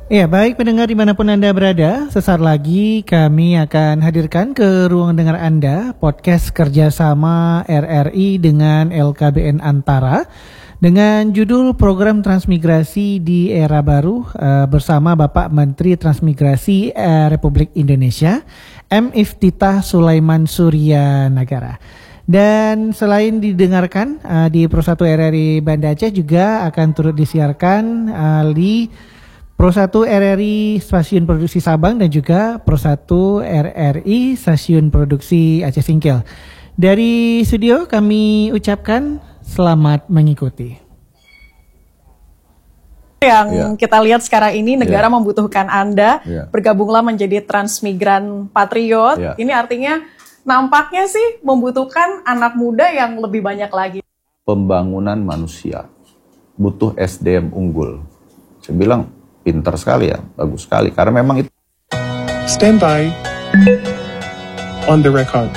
Ya, baik pendengar dimanapun Anda berada, sesaat lagi kami akan hadirkan ke ruang dengar Anda podcast kerjasama RRI dengan LKBN Antara dengan judul Program Transmigrasi di Era Baru bersama Bapak Menteri Transmigrasi Republik Indonesia, M. Iftitah Sulaiman Surya Nagara. Dan selain didengarkan di Pro 1 RRI Banda Aceh juga akan turut disiarkan di Pro 1 RRI Stasiun Produksi Sabang dan juga Pro 1 RRI Stasiun Produksi Aceh Singkil. Dari studio kami ucapkan selamat mengikuti. Yang kita lihat sekarang ini negara membutuhkan Anda, bergabunglah menjadi transmigran patriot. Ini artinya nampaknya sih membutuhkan anak muda yang lebih banyak lagi. Pembangunan manusia butuh SDM unggul. Saya bilang pintar sekali ya, bagus sekali. Karena memang itu. Stand by. On the record.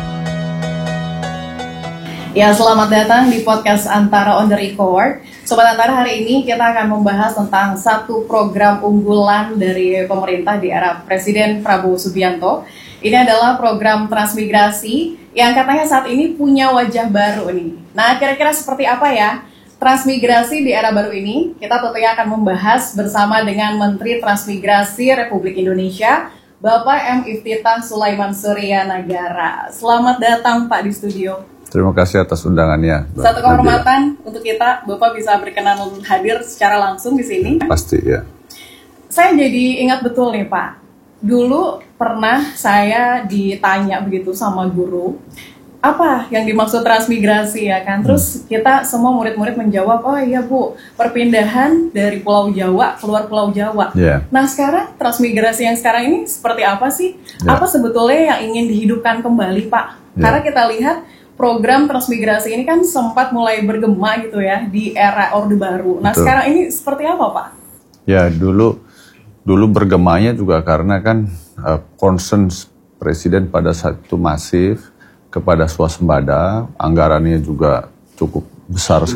Ya, selamat datang di podcast Antara on the record. Sobat Antara, hari ini kita akan membahas tentang satu program unggulan dari pemerintah di era Presiden Prabowo Subianto. Ini adalah program transmigrasi yang katanya saat ini punya wajah baru nih. Nah, kira-kira seperti apa ya transmigrasi di era baru ini? Kita tentunya akan membahas bersama dengan Menteri Transmigrasi Republik Indonesia, Bapak M. Iftitah Sulaiman Surya Nagara. Selamat datang Pak di studio. Terima kasih atas undangannya. Satu kehormatan untuk kita, Bapak bisa berkenan hadir secara langsung di sini. Pasti ya. Saya jadi ingat betul nih Pak, dulu pernah saya ditanya begitu sama guru, apa yang dimaksud transmigrasi ya kan? Terus kita semua murid-murid menjawab, oh iya Bu, perpindahan dari Pulau Jawa keluar Pulau Jawa. Nah sekarang transmigrasi yang sekarang ini seperti apa sih? Apa sebetulnya yang ingin dihidupkan kembali Pak? Karena kita lihat program transmigrasi ini kan sempat mulai bergema gitu ya di era Orde Baru. Nah sekarang ini seperti apa Pak? Ya dulu bergemanya juga karena kan concern Presiden pada saat itu masif kepada swasembada, anggarannya juga cukup besar